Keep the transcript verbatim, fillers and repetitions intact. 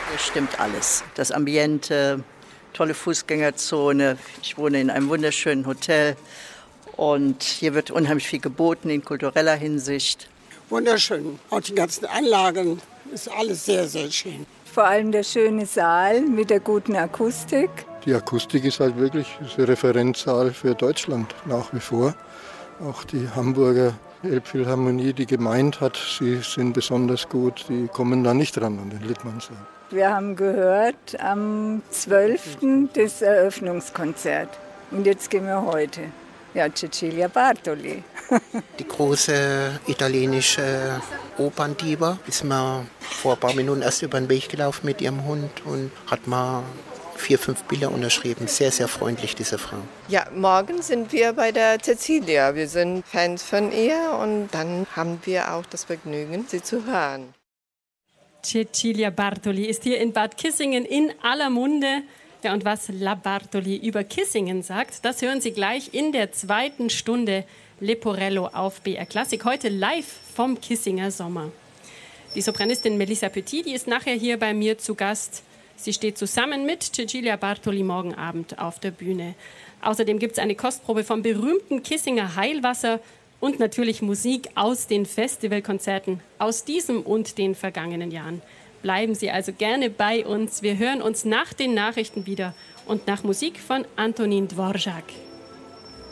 Hier stimmt alles. Das Ambiente, tolle Fußgängerzone. Ich wohne in einem wunderschönen Hotel und hier wird unheimlich viel geboten in kultureller Hinsicht. Wunderschön. Auch die ganzen Anlagen, ist alles sehr, sehr schön. Vor allem der schöne Saal mit der guten Akustik. Die Akustik ist halt wirklich ein Referenzsaal für Deutschland nach wie vor. Auch die Hamburger Elbphilharmonie, die gemeint hat, sie sind besonders gut, die kommen da nicht ran an den Littmann-Saal. Wir haben gehört am zwölften das Eröffnungskonzert. Und jetzt gehen wir heute. Ja, Cecilia Bartoli. Die große italienische Operndiva ist mir vor ein paar Minuten erst über den Weg gelaufen mit ihrem Hund und hat mal vier, fünf Bilder unterschrieben. Sehr, sehr freundlich, diese Frau. Ja, morgen sind wir bei der Cecilia. Wir sind Fans von ihr und dann haben wir auch das Vergnügen, sie zu hören. Cecilia Bartoli ist hier in Bad Kissingen in aller Munde. Ja, und was La Bartoli über Kissingen sagt, das hören Sie gleich in der zweiten Stunde Leporello auf B R Klassik. Heute live vom Kissinger Sommer. Die Sopranistin Melissa Petit, die ist nachher hier bei mir zu Gast. Sie steht zusammen mit Cecilia Bartoli morgen Abend auf der Bühne. Außerdem gibt es eine Kostprobe vom berühmten Kissinger Heilwasser und natürlich Musik aus den Festivalkonzerten aus diesem und den vergangenen Jahren. Bleiben Sie also gerne bei uns. Wir hören uns nach den Nachrichten wieder und nach Musik von Antonin Dvorak.